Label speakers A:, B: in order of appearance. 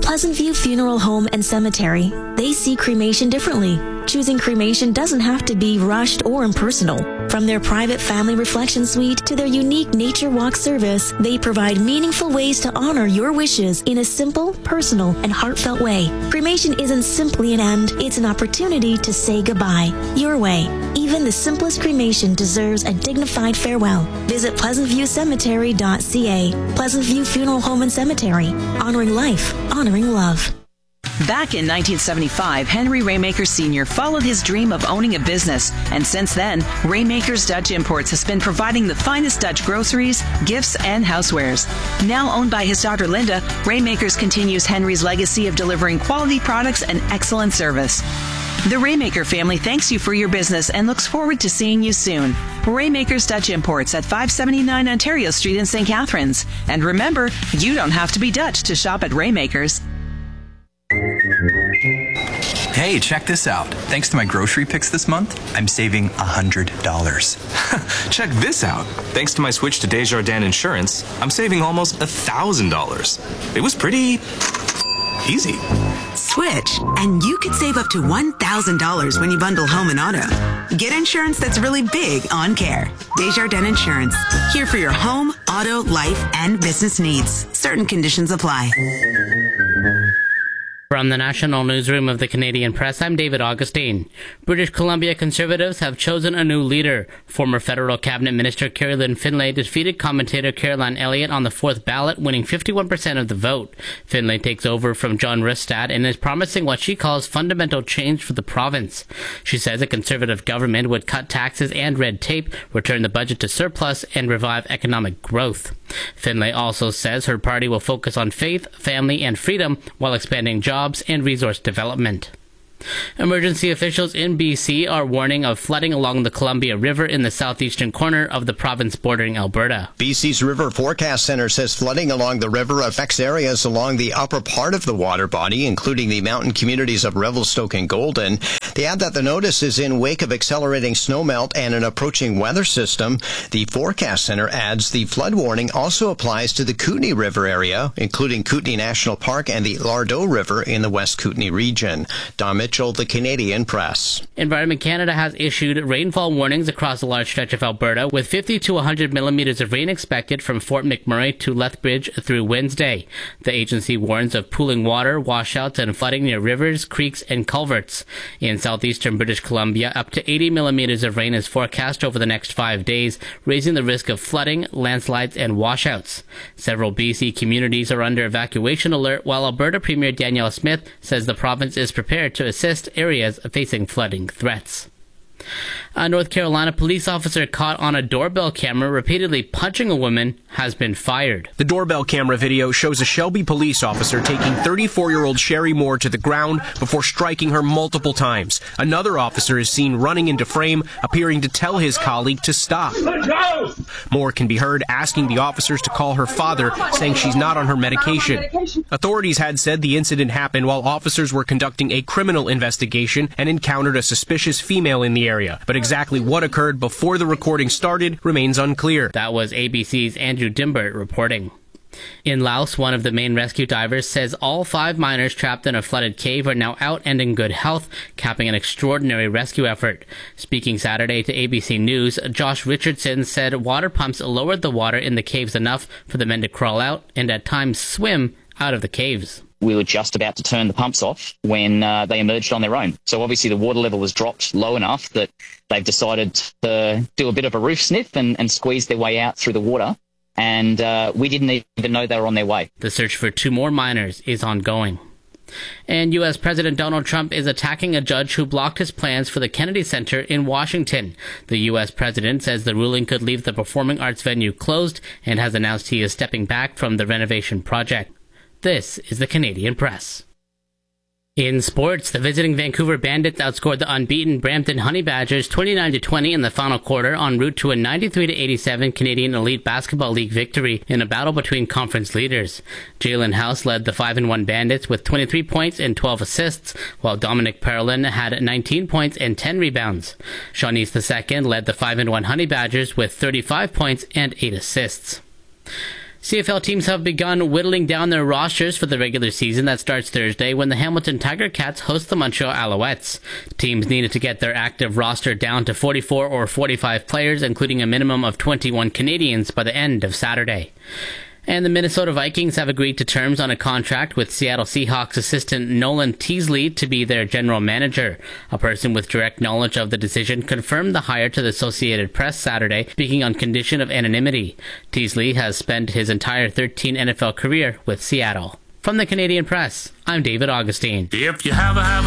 A: Pleasant View Funeral Home and Cemetery. They see cremation differently. Choosing cremation doesn't have to be rushed or impersonal. From their private family reflection suite to their unique nature walk service, they provide meaningful ways to honor your wishes in a simple, personal, and heartfelt way. Cremation isn't simply an end, it's an opportunity to say goodbye. Your way. Even the simplest cremation deserves a dignified farewell. Visit pleasantviewcemetery.ca. Pleasant View Funeral Home and Cemetery. Honoring life, honoring love.
B: Back in 1975, Henry Raymaker Sr. followed his dream of owning a business, and since then, Raymaker's Dutch Imports has been providing the finest Dutch groceries, gifts, and housewares. Now owned by his daughter Linda, Raymakers continues Henry's legacy of delivering quality products and excellent service. The Raymaker family thanks you for your business and looks forward to seeing you soon. Raymaker's Dutch Imports at 579 Ontario Street in St. Catharines. And remember, you don't have to be Dutch to shop at Raymaker's.
C: Hey, check this out. Thanks to my grocery picks this month, I'm saving $100.
D: Check this out. Thanks to my switch to Desjardins Insurance, I'm saving almost $1,000. It was pretty easy.
E: Switch, and you could save up to $1,000 when you bundle home and auto. Get insurance that's really big on care. Desjardins Insurance. Here for your home, auto, life, and business needs. Certain conditions apply.
F: From the National Newsroom of the Canadian Press, I'm David Augustine. British Columbia Conservatives have chosen a new leader. Former federal cabinet minister Carolyn Finlay defeated commentator Caroline Elliott on the fourth ballot, winning 51% of the vote. Finlay takes over from John Rustad and is promising what she calls fundamental change for the province. She says a conservative government would cut taxes and red tape, return the budget to surplus, and revive economic growth. Finlay also says her party will focus on faith, family, and freedom while expanding jobs and resource development. Emergency officials in BC are warning of flooding along the Columbia River in the southeastern corner of the province bordering Alberta.
G: BC's River Forecast Center says flooding along the river affects areas along the upper part of the water body, including the mountain communities of Revelstoke and Golden. They add that the notice is in wake of accelerating snowmelt and an approaching weather system. The Forecast Center adds the flood warning also applies to the Kootenay River area, including Kootenay National Park and the Lardo River in the West Kootenay region. Don Mitchell, the Canadian Press.
F: Environment Canada has issued rainfall warnings across a large stretch of Alberta, with 50 to 100 millimeters of rain expected from Fort McMurray to Lethbridge through Wednesday. The agency warns of pooling water, washouts, and flooding near rivers, creeks, and culverts. In southeastern British Columbia, up to 80 millimeters of rain is forecast over the next 5 days, raising the risk of flooding, landslides, and washouts. Several BC communities are under evacuation alert, while Alberta Premier Danielle Smith says the province is prepared to assist areas facing flooding threats. A North Carolina police officer caught on a doorbell camera repeatedly punching a woman has been fired.
H: The doorbell camera video shows a Shelby police officer taking 34-year-old Sherry Moore to the ground before striking her multiple times. Another officer is seen running into frame, appearing to tell his colleague to stop. Moore can be heard asking the officers to call her father, saying she's not on her medication. Authorities had said the incident happened while officers were conducting a criminal investigation and encountered a suspicious female in the area. But exactly what occurred before the recording started remains unclear.
F: That was ABC's Andrew Dimbert reporting. In Laos, one of the main rescue divers says all 5 miners trapped in a flooded cave are now out and in good health, capping an extraordinary rescue effort. Speaking Saturday to ABC News, Josh Richardson said water pumps lowered the water in the caves enough for the men to crawl out and at times swim out of the caves.
I: We were just about to turn the pumps off when they emerged on their own. So obviously the water level was dropped low enough that they've decided to do a bit of a roof sniff and squeeze their way out through the water. And we didn't even know they were on their way.
F: The search for 2 more miners is ongoing. And U.S. President Donald Trump is attacking a judge who blocked his plans for the Kennedy Center in Washington. The U.S. president says the ruling could leave the performing arts venue closed and has announced he is stepping back from the renovation project. This is the Canadian Press. In sports, the visiting Vancouver Bandits outscored the unbeaten Brampton Honey Badgers 29-20 in the final quarter en route to a 93-87 Canadian Elite Basketball League victory in a battle between conference leaders. Jalen House led the 5-1 Bandits with 23 points and 12 assists, while Dominic Parolin had 19 points and 10 rebounds. Shawnice II led the 5-1 Honey Badgers with 35 points and 8 assists. CFL teams have begun whittling down their rosters for the regular season that starts Thursday when the Hamilton Tiger Cats host the Montreal Alouettes. Teams needed to get their active roster down to 44 or 45 players, including a minimum of 21 Canadians, by the end of Saturday. And the Minnesota Vikings have agreed to terms on a contract with Seattle Seahawks assistant Nolan Teasley to be their general manager. A person with direct knowledge of the decision confirmed the hire to the Associated Press Saturday, speaking on condition of anonymity. Teasley has spent his entire 13 NFL career with Seattle. From the Canadian Press, I'm David Augustine.
J: If you have a